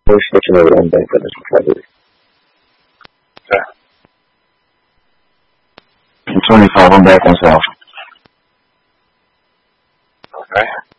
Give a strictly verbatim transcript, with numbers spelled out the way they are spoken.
We're switching over to unbanked fitness recovery. Okay. I'm twenty-five. I'm back myself. Okay.